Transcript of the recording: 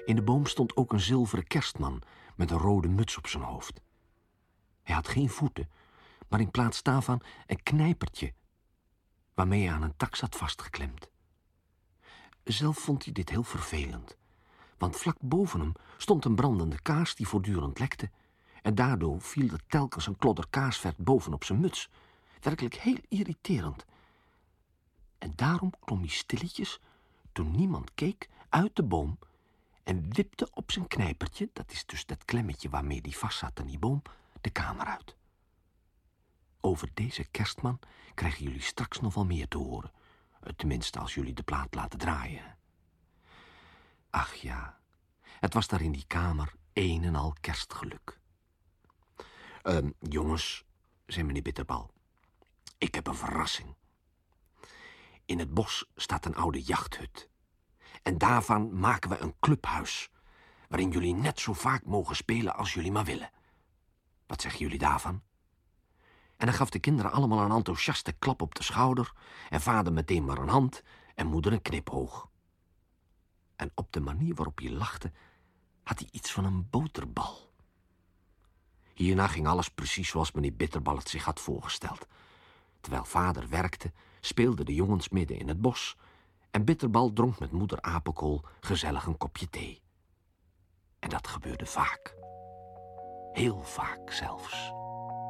In de boom stond ook een zilveren kerstman met een rode muts op zijn hoofd. Hij had geen voeten, maar in plaats daarvan een knijpertje waarmee hij aan een tak zat vastgeklemd. Zelf vond hij dit heel vervelend, want vlak boven hem stond een brandende kaars die voortdurend lekte en daardoor viel er telkens een klodder kaarsvet bovenop zijn muts. Werkelijk heel irriterend. En daarom klom hij stilletjes, toen niemand keek, uit de boom en wipte op zijn knijpertje, dat is dus dat klemmetje waarmee hij vast zat aan die boom, de kamer uit. Over deze kerstman krijgen jullie straks nog wel meer te horen. Tenminste, als jullie de plaat laten draaien. Ach ja, het was daar in die kamer een en al kerstgeluk. Jongens, zei meneer Bitterbal, ik heb een verrassing. In het bos staat een oude jachthut. En daarvan maken we een clubhuis, waarin jullie net zo vaak mogen spelen als jullie maar willen. Wat zeggen jullie daarvan? En dan gaf de kinderen allemaal een enthousiaste klap op de schouder en vader meteen maar een hand en moeder een knipoog. En op de manier waarop hij lachte, had hij iets van een boterbal. Hierna ging alles precies zoals meneer Bitterbal het zich had voorgesteld. Terwijl vader werkte, speelden de jongens midden in het bos en Bitterbal dronk met moeder Apenkool gezellig een kopje thee. En dat gebeurde vaak. Heel vaak zelfs.